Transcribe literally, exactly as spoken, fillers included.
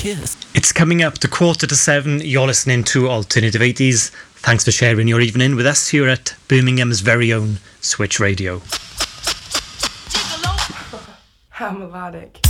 Kiss. It's coming up to quarter to seven. You're listening to Alternative eighties. Thanks for sharing your evening with us here at Birmingham's very own Switch Radio. How melodic.